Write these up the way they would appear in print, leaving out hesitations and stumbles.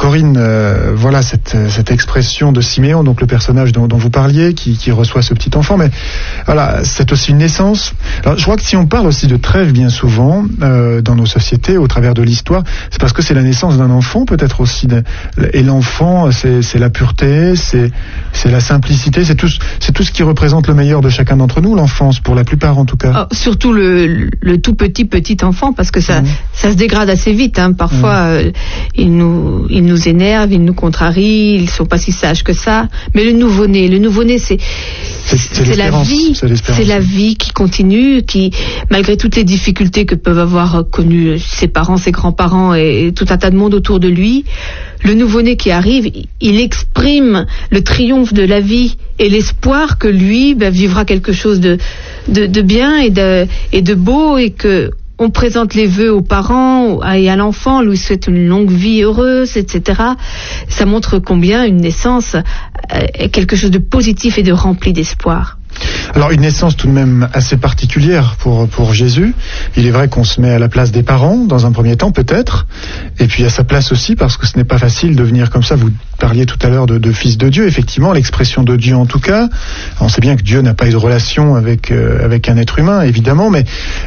Corinne, voilà cette expression de Siméon, donc le personnage dont vous parliez, qui reçoit ce petit enfant, mais voilà, c'est aussi une naissance. Alors, je crois que si on parle aussi de trêve bien souvent dans nos sociétés, au travers de l'histoire, c'est parce que c'est la naissance d'un enfant, peut-être aussi. Et l'enfant, c'est la pureté, c'est la simplicité, c'est tout ce qui représente le meilleur de chacun d'entre nous, l'enfance, pour la plupart en tout cas. Oh, surtout le tout petit enfant, parce que ça se dégrade assez vite. Hein. Parfois, il nous énerve, il nous contrarie, ils sont pas si sages que ça. Mais le nouveau-né, c'est la vie, c'est la vie qui continue, qui, malgré toutes les difficultés que peuvent avoir connues ses parents, ses grands-parents et tout un tas de monde autour de lui, le nouveau-né qui arrive, il exprime le triomphe de la vie et l'espoir que lui vivra quelque chose de bien et de beau, et que on présente les vœux aux parents et à l'enfant, lui souhaite une longue vie heureuse, etc. Ça montre combien une naissance est quelque chose de positif et de rempli d'espoir. Alors une naissance tout de même assez particulière pour Jésus. Il est vrai qu'on se met à la place des parents dans un premier temps peut-être, et puis à sa place aussi parce que ce n'est pas facile de venir comme ça. Vous parliez tout à l'heure de fils de Dieu, effectivement, l'expression de Dieu en tout cas. On sait bien que Dieu n'a pas eu de relation avec un être humain, évidemment, mais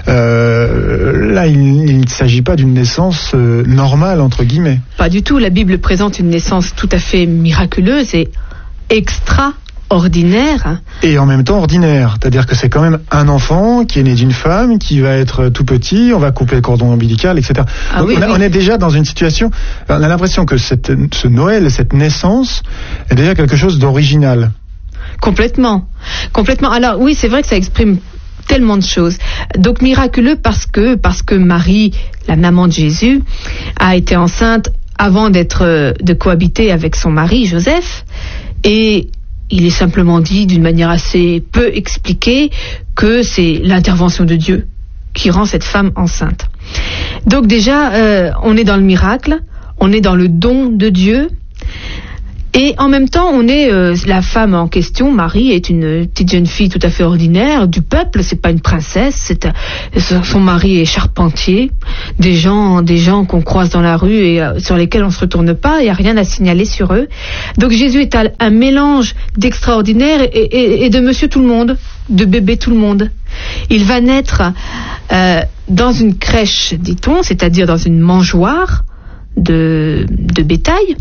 là il ne s'agit pas d'une naissance normale entre guillemets. Pas du tout. La Bible présente une naissance tout à fait miraculeuse et extraordinaire. Et en même temps ordinaire, c'est-à-dire que c'est quand même un enfant qui est né d'une femme, qui va être tout petit, on va couper le cordon ombilical, etc. Donc on est déjà dans une situation, on a l'impression que ce Noël, cette naissance, est déjà quelque chose d'original. Complètement. Alors oui, c'est vrai que ça exprime tellement de choses. Donc miraculeux parce que Marie, la maman de Jésus, a été enceinte avant de cohabiter avec son mari Joseph, et il est simplement dit d'une manière assez peu expliquée que c'est l'intervention de Dieu qui rend cette femme enceinte. Donc déjà, on est dans le miracle, on est dans le don de Dieu, et en même temps, on est la femme en question, Marie, est une petite jeune fille tout à fait ordinaire du peuple. C'est pas une princesse. Son mari est charpentier. Des gens qu'on croise dans la rue et sur lesquels on se retourne pas. Il y a rien à signaler sur eux. Donc Jésus est un mélange d'extraordinaire et de Monsieur Tout le Monde, de bébé Tout le Monde. Il va naître dans une crèche, dit-on, c'est-à-dire dans une mangeoire de bétail.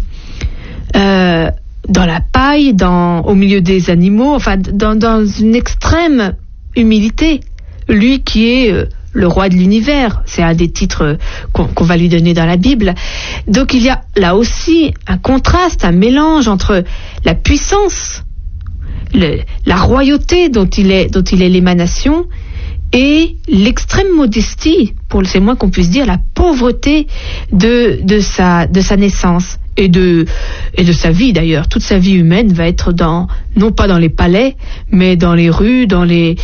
Dans la paille, au milieu des animaux, enfin dans une extrême humilité. Lui qui est le roi de l'univers, c'est un des titres qu'on va lui donner dans la Bible. Donc il y a là aussi un contraste, un mélange entre la puissance, la royauté dont il est l'émanation, et l'extrême modestie, c'est le moins qu'on puisse dire, la pauvreté de sa naissance. Et de sa vie d'ailleurs. Toute sa vie humaine va être non pas dans les palais, mais dans les rues, dans les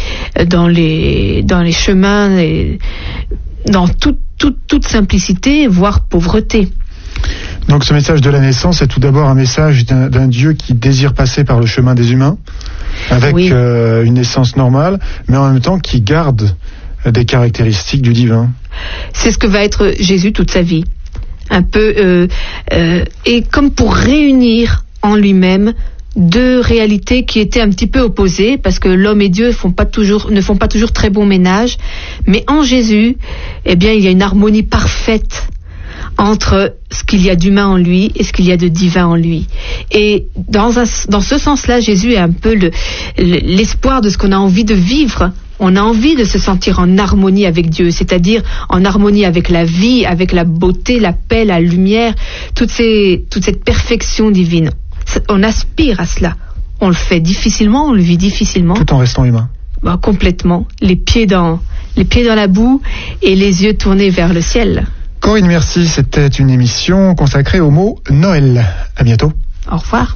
chemins, dans toute simplicité, voire pauvreté. Donc ce message de la naissance est tout d'abord un message d'un Dieu qui désire passer par le chemin des humains, avec une naissance normale, mais en même temps qui garde des caractéristiques du divin. C'est ce que va être Jésus toute sa vie. Un peu et comme pour réunir en lui-même deux réalités qui étaient un petit peu opposées, parce que l'homme et Dieu ne font pas toujours très bon ménage, mais en Jésus, eh bien il y a une harmonie parfaite entre ce qu'il y a d'humain en lui et ce qu'il y a de divin en lui. Et dans ce sens-là, Jésus est un peu l'espoir de ce qu'on a envie de vivre. On a envie de se sentir en harmonie avec Dieu, c'est-à-dire en harmonie avec la vie, avec la beauté, la paix, la lumière, toute cette perfection divine. On aspire à cela. On le fait difficilement, on le vit difficilement. Tout en restant humain. Complètement. Les pieds dans la boue et les yeux tournés vers le ciel. Corinne, merci. C'était une émission consacrée au mot Noël. À bientôt. Au revoir.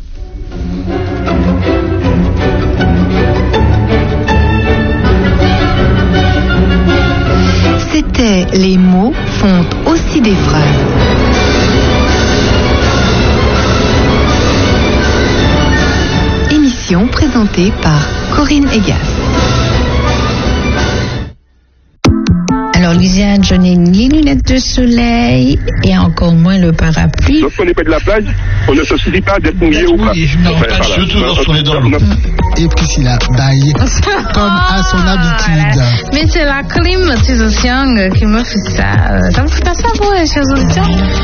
C'était Les mots font aussi des phrases. Émission présentée par Corinne Egas. Alors, Lysiane, je n'ai ni lunettes de soleil et encore moins le parapluie. Lorsqu'on est près de la plage, on ne se suffit pas d'être mouillé ou pas. Surtout lorsqu'on est dans l'eau. Et Priscilla, baille, comme à son habitude. Mais c'est la climatisation qui me fait ça. Ça vous fait pas ça, vous, chers auditeurs?